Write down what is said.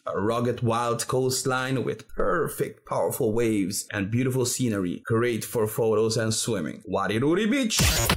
a rugged wild coastline with perfect powerful waves and beautiful scenery, great for photos and swimming. Wariruri Beach!